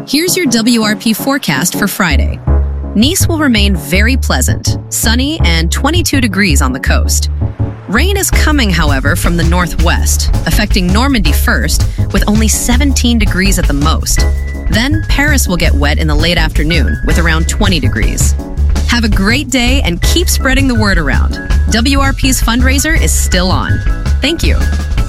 Here's your WRP forecast for Friday. Nice will remain very pleasant, sunny, and 22 degrees on the coast. Rain is coming, however, from the northwest, affecting Normandy first, with only 17 degrees at the most. Then Paris will get wet in the late afternoon, with around 20 degrees. Have a great day and keep spreading the word around. WRP's fundraiser is still on. Thank you.